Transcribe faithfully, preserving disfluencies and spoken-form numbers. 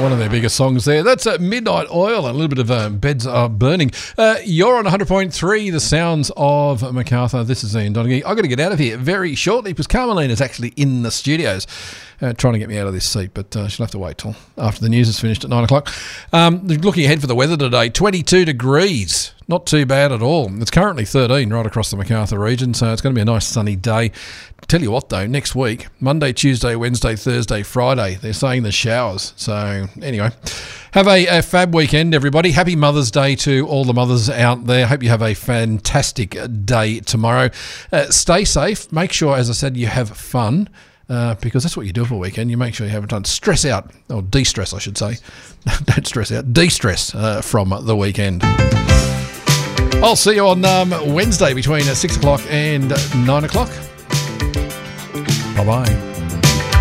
one of their biggest songs there. That's uh, Midnight Oil, a little bit of uh, Beds Are Burning. Uh, you're on one hundred point three, the sounds of Macarthur. This is Ian Donaghy. I've got to get out of here very shortly because Carmelina's actually in the studios uh, trying to get me out of this seat, but uh, she'll have to wait till after the news is finished at nine o'clock. Um, looking ahead for the weather today, twenty-two degrees. Not too bad at all. It's currently thirteen right across the Macarthur region, so it's going to be a nice sunny day. Tell you what, though, next week, Monday, Tuesday, Wednesday, Thursday, Friday, they're saying the showers. So, anyway, have a, a fab weekend, everybody. Happy Mother's Day to all the mothers out there. Hope you have a fantastic day tomorrow. Uh, stay safe. Make sure, as I said, you have fun. Uh, because that's what you do for a weekend. You make sure you haven't done stress out, or de-stress, I should say. Don't stress out. De-stress uh, from the weekend. I'll see you on um, Wednesday between six o'clock and nine o'clock. Bye-bye.